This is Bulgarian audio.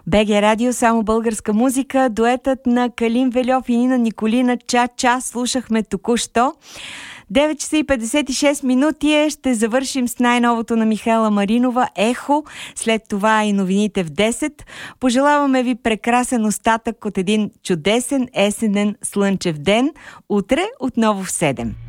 БГ Радио, само българска музика. Дуетът на Калин Вельов и Нина Николина Ча-Ча слушахме току-що. 9 часа и 56 минути е. Ще завършим с най-новото на Михаела Маринова «Ехо». След това и новините в 10. Пожелаваме ви прекрасен остатък от един чудесен есенен слънчев ден. Утре отново в 7.